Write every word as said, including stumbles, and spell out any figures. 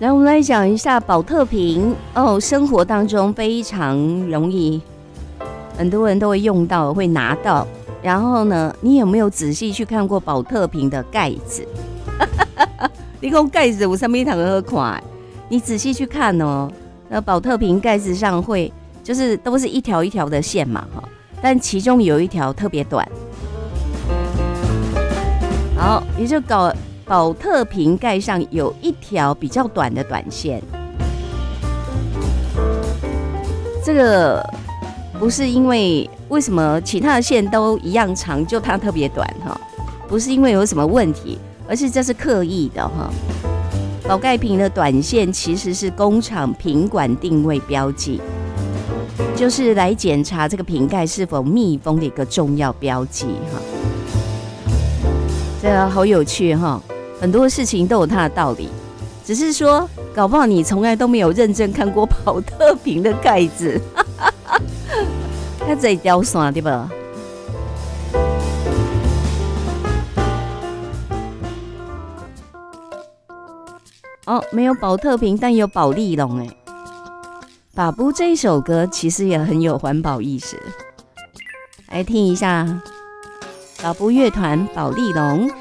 来，我们来讲一下保特瓶哦，生活当中非常容易，很多人都会用到，会拿到。然后呢，你有没有仔细去看过保特瓶的盖子？你讲盖子有什么通好看？你仔细去看哦，那保特瓶盖子上会就是都是一条一条的线嘛，哈，但其中有一条特别短。好，也就搞保特瓶盖上有一条比较短的短线。这个不是因为为什么其他的线都一样长，就它特别短哈，不是因为有什么问题，而是这是刻意的哈。保盖瓶的短线其实是工厂品管定位标记，就是来检查这个瓶盖是否密封的一个重要标记哈。这个好有趣哈，很多事情都有它的道理，只是说搞不好你从来都没有认真看过保特瓶的盖子，它在雕线对吧？哦，没有保特瓶，但有保丽龙哎。把布这一首歌其实也很有环保意识，来听一下。把布乐团保丽龙